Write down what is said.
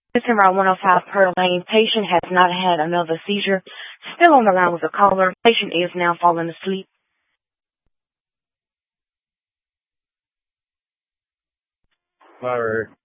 Listen, Route 105 per lane. Patient has not had another seizure. Still on the line with the caller. Patient is now falling asleep. All right.